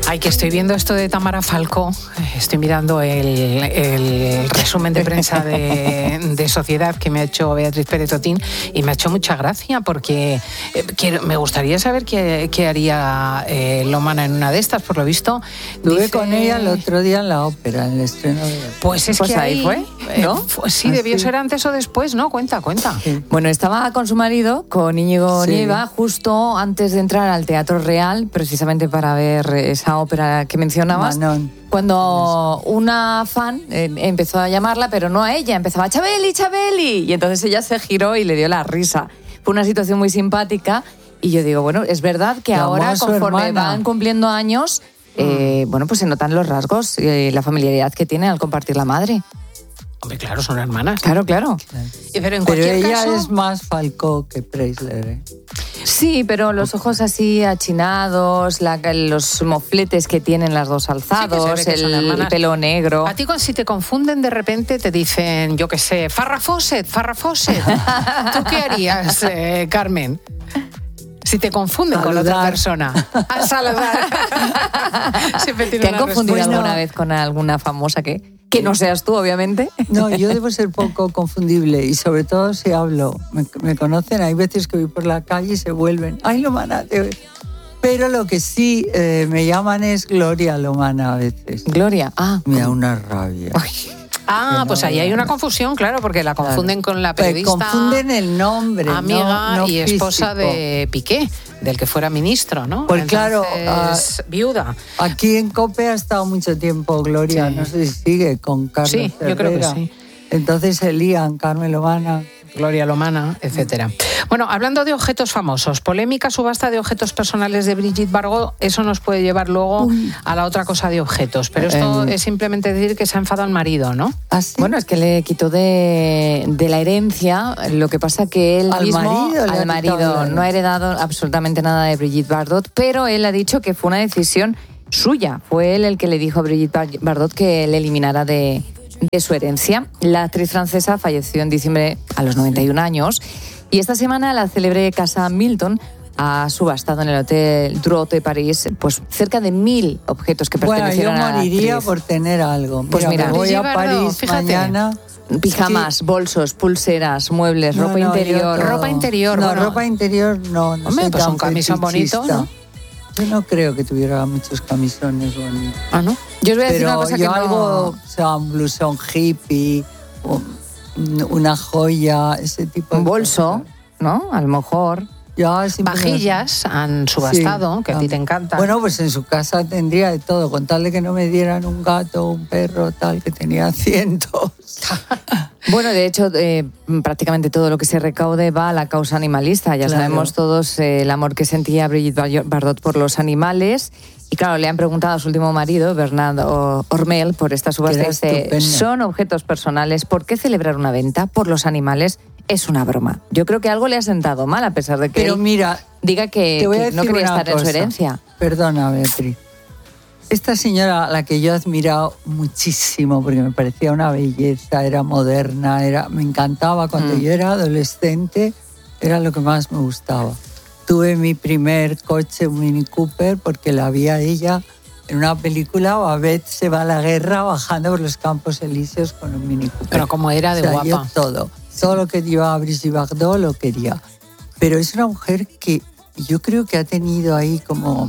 Ay, que estoy viendo esto de Tamara Falcó, estoy mirando el resumen de prensa de Sociedad que me ha hecho Beatriz Pérez Otín y me ha hecho mucha gracia porque me gustaría saber qué haría Lomana en una de estas, por lo visto. Estuve con ella el otro día en la ópera, en el estreno de... Pues es que ahí fue, ¿no? Sí, debió ser antes o después, ¿no? Cuenta. Sí. Bueno, estaba con su marido, con Íñigo Nieva, justo antes de entrar al Teatro Real, precisamente para ver esa ópera que mencionabas. Manon. Cuando una fan empezó a llamarla, pero no a ella, empezaba Chabeli, Chabeli, y entonces ella se giró y le dio la risa. Fue una situación muy simpática y yo digo, bueno, es verdad que ahora conforme van cumpliendo años, bueno, pues se notan los rasgos y la familiaridad que tiene al compartir la madre. Hombre, claro, son hermanas. Claro. Pero en Pero cualquier ella caso... es más Falcó que Preisler, ¿eh? Sí, pero los ojos así achinados, los mofletes que tienen las dos alzados, sí, el pelo negro. A ti si te confunden de repente te dicen, yo qué sé, Farrah Fawcett. ¿Tú qué harías, Carmen? Si te confunden con otra persona. A saludar. ¿Te han confundido alguna vez con alguna famosa que no seas tú, obviamente? No, yo debo ser poco confundible y sobre todo si hablo. Me conocen, hay veces que voy por la calle y se vuelven. ¡Ay, Lomana! Pero lo que sí me llaman es Gloria Lomana a veces. Gloria, Me da una rabia. Ay. Pues ahí hay una confusión, claro, porque la confunden con la periodista. Confunden el nombre, amiga no y esposa físico. de Piqué, del que fuera ministro, ¿no? Pues entonces, claro, viuda. Aquí en COPE ha estado mucho tiempo Gloria, Sí. no sé si sigue con Carlos Sí, yo creo que Herrera. sí. Entonces se lían, Carmen Lomana. Gloria Lomana, etcétera. Bueno, hablando de objetos famosos, polémica subasta de objetos personales de Brigitte Bardot, eso nos puede llevar luego a la otra cosa de objetos, pero esto es simplemente decir que se ha enfadado el marido, ¿no? ¿Ah, sí? Bueno, es que le quitó de la herencia, lo que pasa que él Al mismo, marido le ha al marido, quitado no ha heredado absolutamente nada de Brigitte Bardot, pero él ha dicho que fue una decisión suya. Fue él el que le dijo a Brigitte Bardot que le eliminara de su herencia. La actriz francesa falleció en diciembre a los 91 años y esta semana la célebre casa Milton ha subastado en el Hotel Drouot de París pues cerca de 1.000 objetos que pertenecieron Bueno, yo a la moriría actriz. por tener algo. Pues mira, me voy a Brigitte París Bardot, fíjate. mañana. Pijamas, bolsos, pulseras, muebles, ropa interior. yo todo. Ropa interior, No, bueno. ropa interior no. Hombre, soy pues tan un camisón bonito, fetichista. ¿no? Yo no creo que tuviera muchos camisones bonitos. Ah, ¿no? Yo os voy a decir Pero una cosa que yo no... algo, o sea, un blusón hippie, una joya, ese tipo de Un bolso, cosas. ¿no? A lo mejor. Ya, simplemente- Vajillas han subastado, Sí, que a ti te encanta. Bueno, pues en su casa tendría de todo, con tal de que no me dieran un gato, un perro, tal, que tenía cientos. Bueno, de hecho, prácticamente todo lo que se recaude va a la causa animalista. Ya Claro. sabemos todos el amor que sentía Brigitte Bardot por los animales. Y claro, le han preguntado a su último marido, Bernard Hormel, por esta subasta. Que era Dice, estupendo. son objetos personales. ¿Por qué celebrar una venta por los animales? Es una broma. Yo creo que algo le ha sentado mal, a pesar de que Pero él mira, diga que te voy a no decir quería una estar en su cosa. herencia. Perdona, Beatriz. Esta señora, a la que yo he admirado muchísimo, porque me parecía una belleza, era moderna, me encantaba. Cuando yo era adolescente, era lo que más me gustaba. Tuve mi primer coche, un Mini Cooper, porque la vi a ella en una película, Babette se va a la guerra bajando por los Campos Elíseos con un Mini Cooper. Pero como era de O sea, yo guapa. todo lo que llevaba Brigitte Bardot lo quería. Pero es una mujer que yo creo que ha tenido ahí como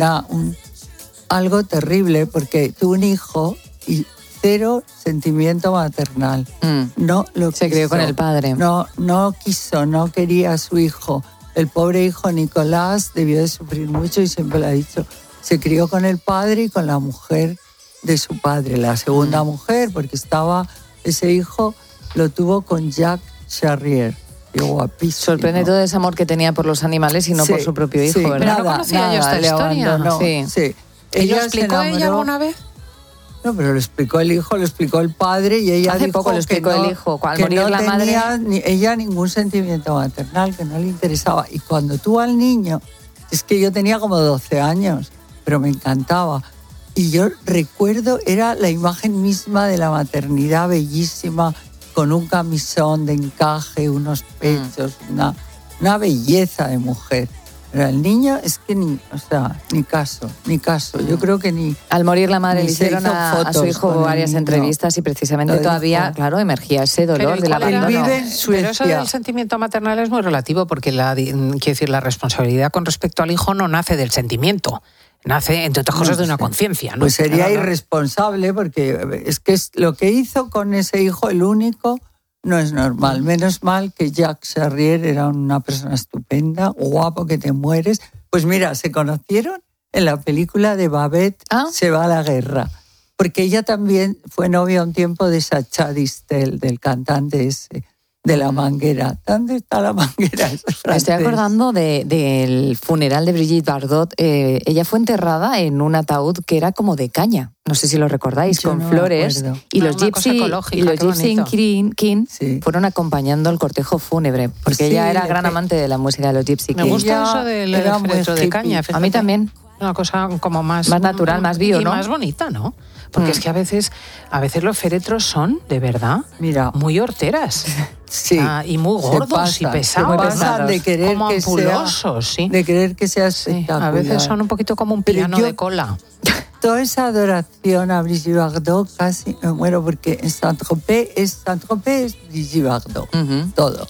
algo terrible, porque tuvo un hijo y cero sentimiento maternal. No lo Se quiso. crió con el padre. No quiso, no quería a su hijo. El pobre hijo Nicolás debió de sufrir mucho y siempre lo ha dicho. Se crió con el padre y con la mujer de su padre, la segunda mujer, porque ese hijo lo tuvo con Jacques Charrier. Qué guapísimo. Sorprende todo ese amor que tenía por los animales y no Sí, por su propio hijo, sí, ¿verdad? Pero no conocía yo esta le historia. abandonó, Sí. sí. ¿Y lo Ella se explicó ella enamoró- alguna vez? No, pero lo explicó el hijo, lo explicó el padre y ella Hace dijo poco lo explicó que no, el hijo. Al que morir no la tenía ella ningún sentimiento maternal, que no le interesaba. Y cuando tuvo al niño, es que yo tenía como 12 años, pero me encantaba. Y yo recuerdo, era la imagen misma de la maternidad bellísima, con un camisón de encaje, unos pechos, una belleza de mujer. Pero el niño es que ni caso. Yo creo que ni... Al morir la madre le hicieron a su hijo con varias entrevistas y precisamente todavía, claro, emergía ese dolor del abandono. Vive en Suecia. Pero eso del sentimiento maternal es muy relativo porque la responsabilidad con respecto al hijo no nace del sentimiento. Nace, entre otras cosas, de una conciencia, ¿no? Pues sería irresponsable porque es lo que hizo con ese hijo, el único, no es normal. Menos mal que Jacques Charrier era una persona estupenda, guapo que te mueres. Pues mira, se conocieron en la película de Babette, Se va a la guerra. Porque ella también fue novia un tiempo de Sacha Distel, del cantante ese, de La Manguera. ¿Dónde está La Manguera? Me estoy acordando del funeral de Brigitte Bardot. Ella fue enterrada en un ataúd que era como de caña. No sé si lo recordáis, con flores. Y los Gypsy King fueron acompañando el cortejo fúnebre. Porque ella era gran amante de la música de los Gypsy King. Me gusta eso del féretro de caña. Fíjate. A mí también. Una cosa como más natural, más bio, y ¿no? más bonita, ¿no? Porque es que a veces los féretros son, de verdad, muy horteras. Sí. Y muy gordos y pesados. Pasan de querer como que sea, sí. De querer que sea espectacular. A veces son un poquito como un piano de cola. Toda esa adoración a Brigitte Bardot casi me muero porque en Saint-Tropez es Brigitte Bardot. Todo.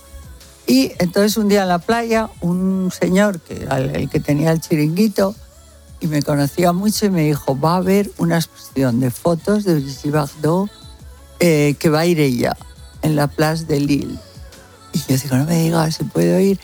Y entonces un día en la playa, un señor, que era el que tenía el chiringuito, y me conocía mucho y me dijo, va a haber una exposición de fotos de Brigitte Bardot que va a ir ella en la Place de Lille. Y yo digo, no me digas si puedo ir.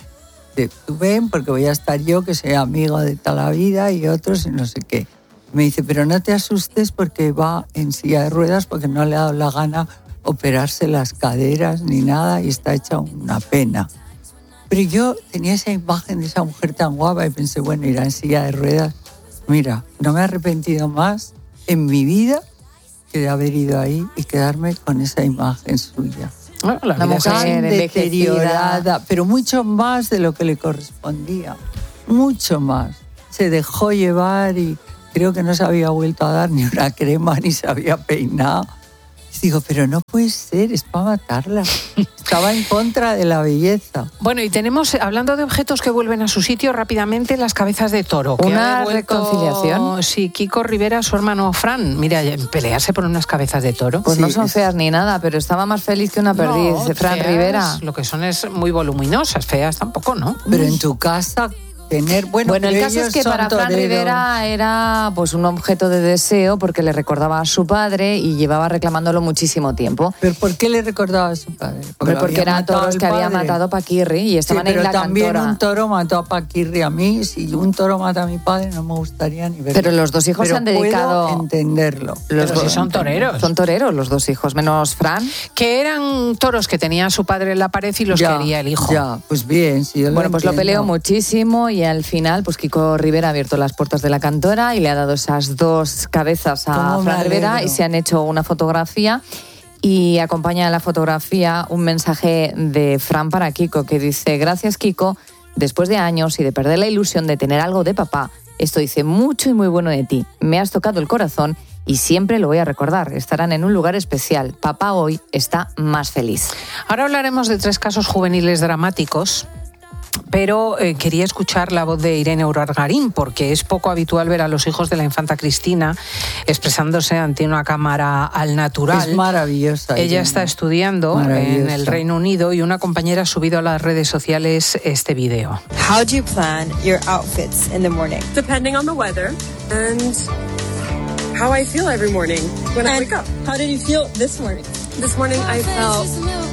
Tú ven, porque voy a estar yo, que soy amigo de toda la vida, y otros, y no sé qué. Me dice, pero no te asustes porque va en silla de ruedas, porque no le ha dado la gana operarse las caderas ni nada, y está hecha una pena. Pero yo tenía esa imagen de esa mujer tan guapa y pensé, bueno, irá en silla de ruedas. Mira, no me he arrepentido más en mi vida que de haber ido ahí y quedarme con esa imagen suya. Bueno, la mujer deteriorada, pero mucho más de lo que le correspondía. Mucho más. Se dejó llevar y creo que no se había vuelto a dar ni una crema ni se había peinado. Y digo, pero no puede ser, es para matarla. Estaba en contra de la belleza. Bueno, y tenemos, hablando de objetos que vuelven a su sitio rápidamente, las cabezas de toro. ¿Una reconciliación? Sí, Kiko Rivera, su hermano Fran. Mira, pelearse por unas cabezas de toro. Pues sí, no son feas ni nada, pero estaba más feliz que una perdiz. No, Fran Rivera. Lo que son es muy voluminosas, feas tampoco, ¿no? Pero en tu casa... Bueno, el caso es que para Fran Rivera era pues un objeto de deseo porque le recordaba a su padre y llevaba reclamándolo muchísimo tiempo. ¿Pero por qué le recordaba a su padre? Porque eran toros que había matado Paquirri y estaban en la cantora. Pero también un toro mató a Paquirri a mí. Si un toro mata a mi padre no me gustaría ni verlo. Pero los dos hijos se han dedicado... Puedo entenderlo. Los dos son toreros. Son toreros los dos hijos, menos Fran. Que eran toros que tenía su padre en la pared y los quería el hijo. Ya, pues bien. Si yo bueno, pues lo peleó muchísimo y al final pues Kiko Rivera ha abierto las puertas de la cantora y le ha dado esas dos cabezas a Fran Rivera y se han hecho una fotografía y acompaña a la fotografía un mensaje de Fran para Kiko que dice: gracias Kiko, después de años y de perder la ilusión de tener algo de papá, esto dice mucho y muy bueno de ti, me has tocado el corazón y siempre lo voy a recordar, estarán en un lugar especial, papá hoy está más feliz. Ahora hablaremos de 3 casos juveniles dramáticos. Pero quería escuchar la voz de Irene Urargarín, porque es poco habitual ver a los hijos de la infanta Cristina expresándose ante una cámara al natural. Es maravillosa. Ella está estudiando en el Reino Unido y una compañera ha subido a las redes sociales este video. How do you plan your outfits in the morning? Depending on the weather and how I feel every morning when I wake up. How did you feel this morning? This morning I felt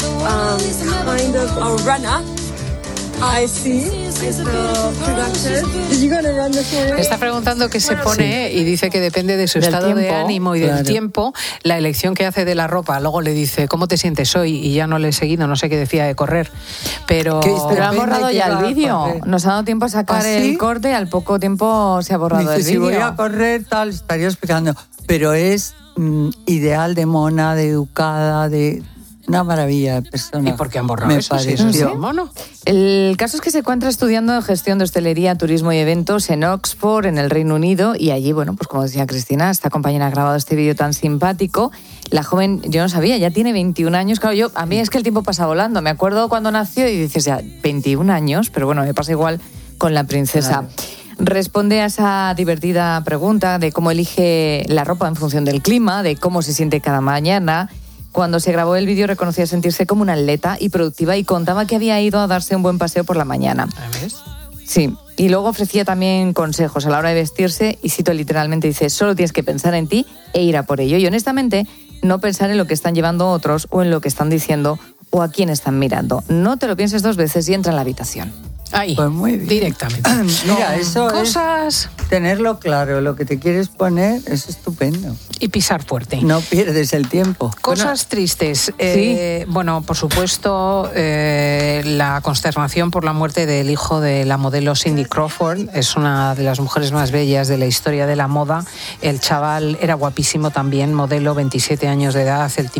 kind of a run-up. I see. I feel productive. Did you go to run this morning? Está preguntando qué se pone y dice que depende de su estado de ánimo y del tiempo, la elección que hace de la ropa. Luego le dice, ¿cómo te sientes hoy? Y ya no le he seguido, no sé qué decía de correr. Pero ha borrado ya el vídeo. Nos ha dado tiempo a sacar el corte, al poco tiempo se ha borrado el vídeo. Si voy a correr, tal, estaría explicando. Pero es ideal de mona, de educada, de... Una maravilla de persona. ¿Y por qué han borrado eso? ¿Sí? Mono. El caso es que se encuentra estudiando en gestión de hostelería, turismo y eventos en Oxford, en el Reino Unido, y allí, bueno, pues como decía Cristina, esta compañera ha grabado este vídeo tan simpático. La joven, yo no sabía, ya tiene 21 años. Claro, a mí es que el tiempo pasa volando. Me acuerdo cuando nació y dices ya, 21 años, pero bueno, me pasa igual con la princesa. Claro. Responde a esa divertida pregunta de cómo elige la ropa en función del clima, de cómo se siente cada mañana. Cuando se grabó el vídeo reconocía sentirse como una atleta y productiva y contaba que había ido a darse un buen paseo por la mañana. ¿Ves? Sí, y luego ofrecía también consejos a la hora de vestirse y cito literalmente, dice, solo tienes que pensar en ti e ir a por ello. Y honestamente, no pensar en lo que están llevando otros o en lo que están diciendo o a quién están mirando. No te lo pienses 2 veces y entra en la habitación. Ahí, Pues muy bien. directamente. Mira, eso Cosas es tenerlo claro, lo que te quieres poner es estupendo. y pisar fuerte. No pierdes el tiempo. Cosas tristes. Bueno, por supuesto, la consternación por la muerte del hijo de la modelo Cindy Crawford. Es una de las mujeres más bellas de la historia de la moda. El chaval era guapísimo también, modelo, 27 años de edad, el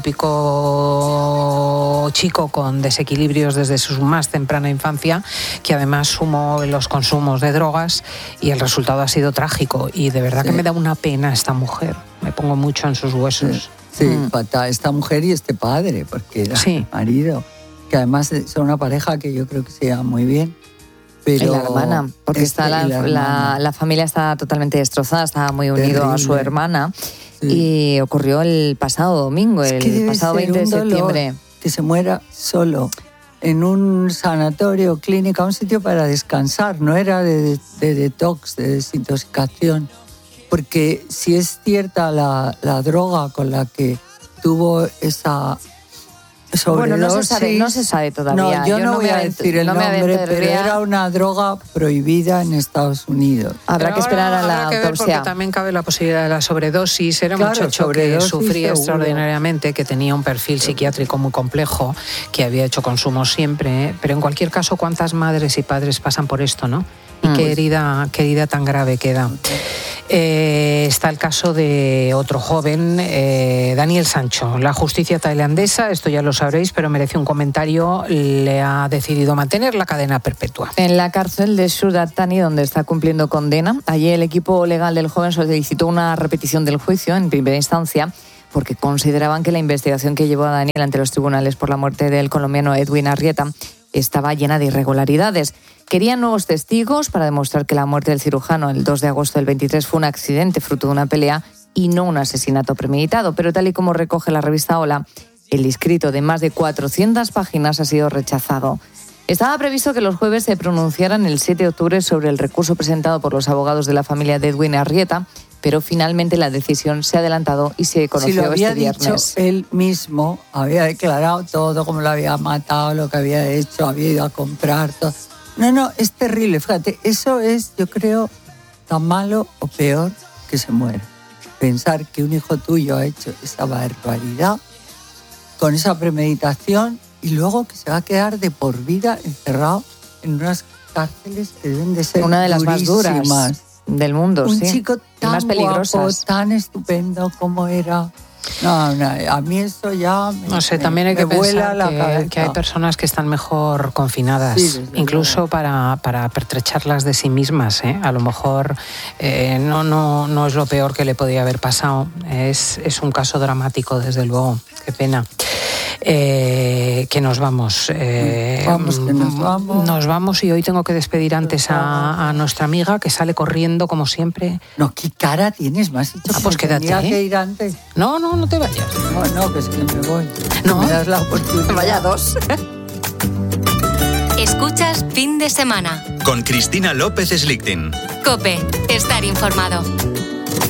típico chico con desequilibrios desde su más temprana infancia, que además sumó los consumos de drogas y el resultado ha sido trágico. Y de verdad que me da una pena esta mujer. Me pongo mucho en sus huesos. Sí, fatal. Esta mujer y este padre, porque era el marido, que además son una pareja que yo creo que se lleva muy bien. Pero y la hermana, porque está la familia está totalmente destrozada, estaba muy unido a su hermana. Sí. Y ocurrió el pasado domingo, el pasado 20 de septiembre. Que se muera solo en un sanatorio, clínica, un sitio para descansar, no era de detox, de desintoxicación. Porque si es cierta la droga con la que tuvo esa sobredosis... Bueno, no se sabe todavía. No, yo no voy a decir el nombre, pero era una droga prohibida en Estados Unidos. Habrá que esperar a la autopsia. Porque también cabe la posibilidad de la sobredosis. Era un muchacho que sufría extraordinariamente, que tenía un perfil psiquiátrico muy complejo, que había hecho consumo siempre. Pero en cualquier caso, ¿cuántas madres y padres pasan por esto, no? Y qué herida tan grave queda. Está el caso de otro joven, Daniel Sancho. La justicia tailandesa, esto ya lo sabréis, pero merece un comentario, le ha decidido mantener la cadena perpetua. En la cárcel de Surat Thani, donde está cumpliendo condena, allí el equipo legal del joven solicitó una repetición del juicio en primera instancia porque consideraban que la investigación que llevó a Daniel ante los tribunales por la muerte del colombiano Edwin Arrieta estaba llena de irregularidades. Querían nuevos testigos para demostrar que la muerte del cirujano el 2 de agosto del 23 fue un accidente fruto de una pelea y no un asesinato premeditado. Pero tal y como recoge la revista Hola, el escrito de más de 400 páginas ha sido rechazado. Estaba previsto que los jueves se pronunciaran el 7 de octubre sobre el recurso presentado por los abogados de la familia de Edwin Arrieta, pero finalmente la decisión se ha adelantado y se conoció este viernes. Si lo había dicho él mismo, había declarado todo, cómo lo había matado, lo que había hecho, había ido a comprar todo. No, es terrible. Fíjate, eso es, yo creo, tan malo o peor que se muera. Pensar que un hijo tuyo ha hecho esa barbaridad con esa premeditación y luego que se va a quedar de por vida encerrado en unas cárceles que deben de ser una de las durísimas. Más duras del mundo, un sí. Chico tan más peligrosas. Guapo, tan estupendo como era. No, a mí eso ya también hay que pensar que hay personas que están mejor confinadas, incluso para pertrecharlas de sí mismas. A lo mejor no es lo peor que le podía haber pasado. Es un caso dramático, desde luego. Qué pena. Que nos vamos. Nos vamos y hoy tengo que despedir antes a nuestra amiga que sale corriendo como siempre. No, ¿qué cara tienes? Me has dicho pues quédate. Tenía que ir antes. No te vayas. No, que es que me voy. No. Me das la oportunidad. Vaya dos. Escuchas Fin de Semana con Cristina López Slichting. COPE, estar informado.